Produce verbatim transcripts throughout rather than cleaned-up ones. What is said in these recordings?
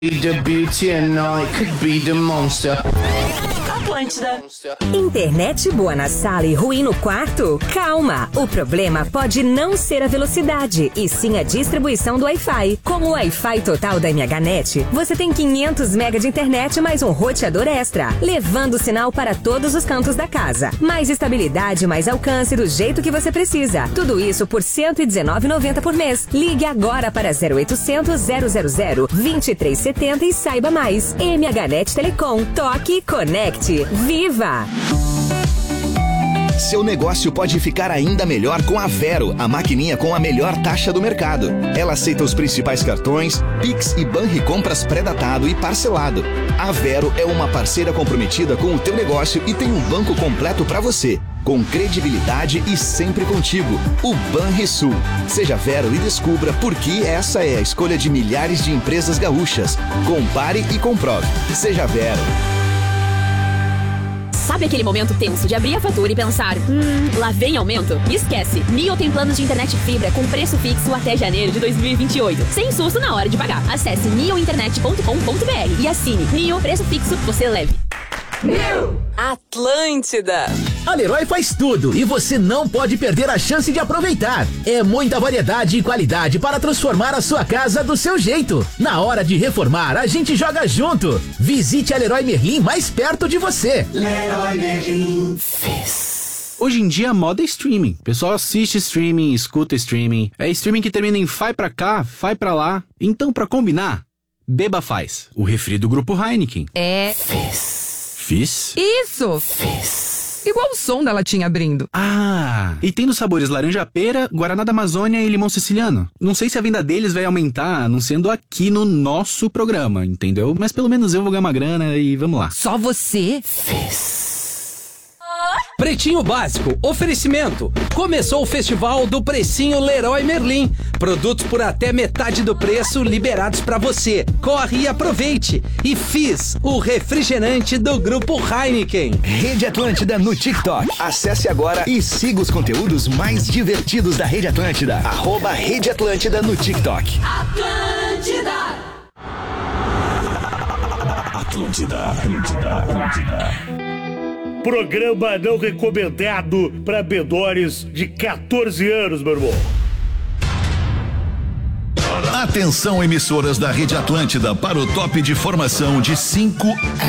The beauty and I could be the monster. Atlântida. Internet boa na sala e ruim no quarto? Calma! O problema pode não ser a velocidade, e sim a distribuição do Wi-Fi. Com o Wi-Fi total da M H Net, você tem quinhentos megas de internet mais um roteador extra, levando o sinal para todos os cantos da casa. Mais estabilidade, mais alcance do jeito que você precisa. Tudo isso por cento e dezenove reais e noventa centavos por mês. Ligue agora para zero oitocentos, zero zero zero, vinte e três setenta e saiba mais. M H Net Telecom. Toque e conecte. Viva! Seu negócio pode ficar ainda melhor com a Vero, a maquininha com a melhor taxa do mercado. Ela aceita os principais cartões, Pix e Banricompras pré-datado e parcelado. A Vero é uma parceira comprometida com o teu negócio e tem um banco completo para você, com credibilidade e sempre contigo. O Banrisul. Seja Vero e descubra por que essa é a escolha de milhares de empresas gaúchas. Compare e comprove. Seja Vero. Sabe aquele momento tenso de abrir a fatura e pensar, hum, lá vem aumento? Esquece! Nio tem planos de internet fibra com preço fixo até janeiro de dois mil e vinte e oito. Sem susto na hora de pagar. Acesse nio internet ponto com ponto b r e assine. Nio, preço fixo, você leve. New Atlântida. A Leroy faz tudo e você não pode perder a chance de aproveitar. É muita variedade e qualidade para transformar a sua casa do seu jeito. Na hora de reformar, a gente joga junto. Visite a Leroy Merlin mais perto de você. Leroy Merlin. Fez. Hoje em dia a moda é streaming. O pessoal assiste streaming, escuta streaming. É streaming que termina em vai pra cá, vai pra lá. Então, pra combinar, Beba Faz, o refri do grupo Heineken. É. Fez. Fiz? Isso! Fez. Igual o som da latinha abrindo. Ah, e tem dos sabores laranja pera, guaraná da Amazônia e limão siciliano. Não sei se a venda deles vai aumentar anunciando aqui no nosso programa, entendeu? Mas pelo menos eu vou ganhar uma grana e vamos lá. Só você? Fez. Pretinho Básico, oferecimento. Começou o festival do Precinho Leroy Merlin. Produtos por até metade do preço liberados pra você. Corre e aproveite. E Fiz, o refrigerante do grupo Heineken. Rede Atlântida no TikTok. Acesse agora e siga os conteúdos mais divertidos da Rede Atlântida. Arroba Rede Atlântida no TikTok. Atlântida. Atlântida, Atlântida, Atlântida. Programa não recomendado para menores de catorze anos, meu irmão. Atenção, emissoras da Rede Atlântida, para o top de formação de cinco.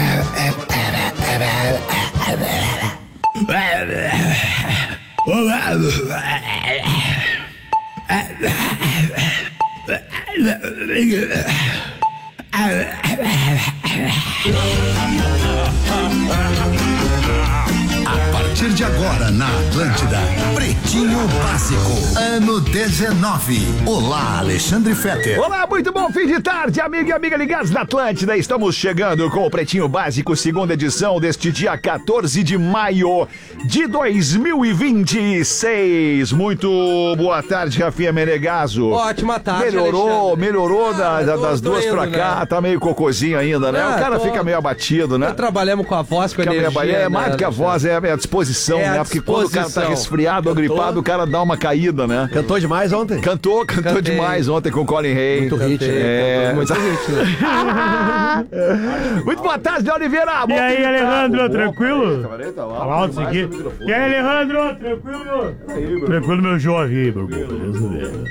A partir de agora na Atlântida, Pretinho Básico, ano dezenove. Olá, Alexandre Fetter. Olá, muito bom fim de tarde, amigo e amiga ligados da Atlântida. Estamos chegando com o Pretinho Básico, segunda edição deste dia quatorze de maio de dois mil e vinte e seis. Muito boa tarde, Rafinha Menegaso. Ótima tarde, Melhorou, Alexandre. melhorou ah, da, da, tô, das tô duas indo, pra cá, né? tá meio cocôzinho ainda, né? Ah, o cara tô... fica meio abatido, né? Trabalhamos com a voz, com a Fica meio energia. abatido. É né, mais do que a Alexandre? voz, é a disposição, É a né? Porque quando o cara tá disposição. resfriado ou Cantou? gripado, o cara dá uma caída, né? Cantou demais ontem? Cantou, cantou Cantei. demais ontem com o Colin Hay. Muito hit, né? É, Muito hit, né? Muito boa tarde, Oliveira. E aí, Alejandro, tranquilo? Tá Fala alto isso aqui. E aí, Alejandro, tranquilo? Tranquilo, meu jovem, meu beleza, velho.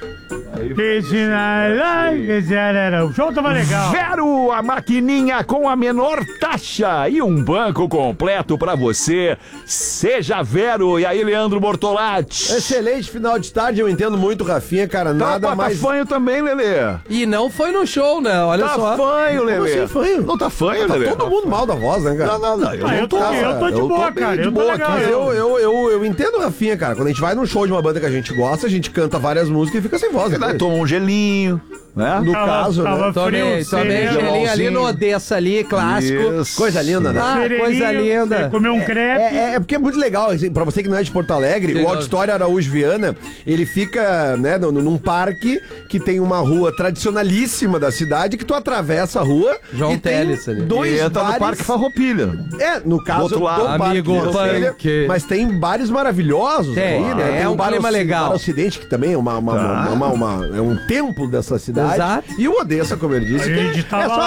O show tava legal. Vero, a maquininha com a menor taxa e um banco completo pra você. Seja Vero. E aí, Leandro Bortolatti? Excelente final de tarde, eu entendo muito, Rafinha, cara, Tá, nada tá mais... fanho também, Lelê. E não foi no show, né? Olha Tá só. fanho, Lelê. Como assim fanho? Não tá fanho, Tá Lelê? todo mundo mal da voz, né, cara? Não, não, não. Eu, Ah, não eu tô- cara. eu tô de boa, bem cara, de eu tô boa, legal, cara. Mas eu, eu, eu, eu entendo, Rafinha, cara, quando a gente vai num show de uma banda que a gente gosta, a gente canta várias músicas e fica sem voz, né? Toma um gelinho, né? No Tava- caso, tava né? Tomei, frio, tomei sereno. gelinho ali no Odessa ali, clássico. Isso. Coisa linda, né? Ah, Sereninho, coisa linda. você comeu um crepe. É, é, é porque é muito legal, assim, pra você que não é de Porto Alegre, Legal. o Auditório Araújo Viana, ele fica, né, num, num parque que tem uma rua tradicionalíssima da cidade, que tu atravessa a rua João e tem Teles ali. dois E entra bares... no Parque Farroupilha. É, no caso Do outro lado. do Amigo Parque Farroupilha, punk. mas tem bares maravilhosos Tem, aí, né? é Tem um o bar clima Oci- legal. Bar Ocidente, que também é uma, uma, Tá. uma- uma- uma- é um templo dessa cidade. cidade. Exato. E o Odessa, como ele disse, A gente que é tava só